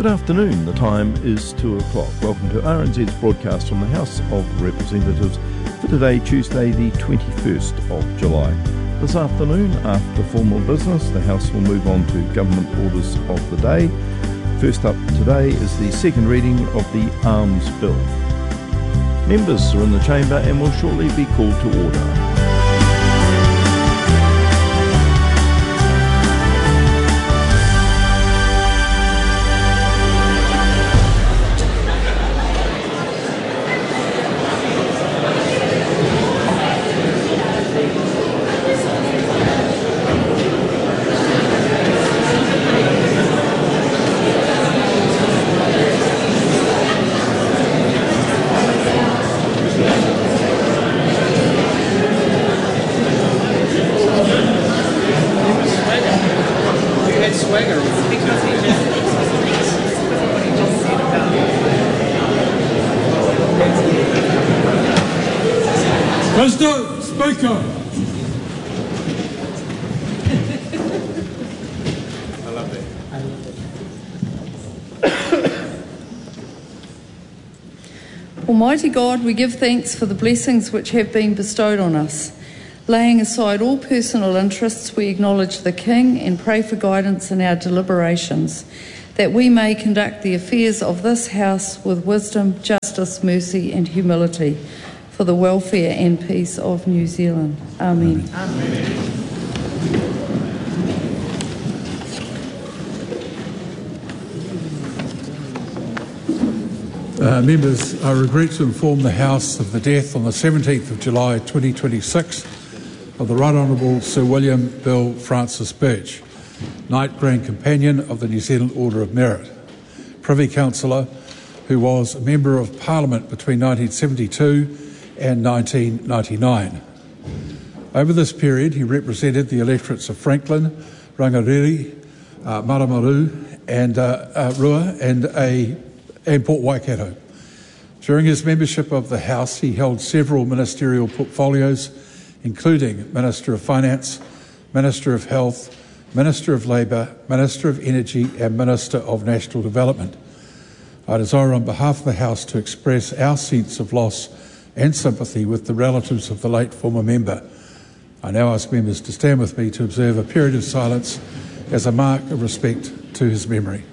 Good afternoon, the time is 2 o'clock. Welcome to RNZ's broadcast from the House of Representatives for today, Tuesday the 21st of July. This afternoon, after formal business, the House will move on to government orders of the day. First up today is the second reading of the Arms Bill. Members are in the chamber and will shortly be called to order. Mr. Speaker. I love that. Almighty God, we give thanks for the blessings which have been bestowed on us. Laying aside all personal interests, we acknowledge the King and pray for guidance in our deliberations, that we may conduct the affairs of this House with wisdom, justice, mercy and humility, for the welfare and peace of New Zealand. Amen. Amen. Members, I regret to inform the House of the death on the 17th of July 2026 of the Right Honourable Sir William Bill Francis Birch, Knight Grand Companion of the New Zealand Order of Merit, Privy Councillor who was a Member of Parliament between 1972 and 1999. Over this period, he represented the electorates of Franklin, Rangiriri, Maramaru and Rua and Port Waikato. During his membership of the House, he held several ministerial portfolios, including Minister of Finance, Minister of Health, Minister of Labour, Minister of Energy and Minister of National Development. I desire on behalf of the House to express our sense of loss and sympathy with the relatives of the late former member. I now ask members to stand with me to observe a period of silence as a mark of respect to his memory.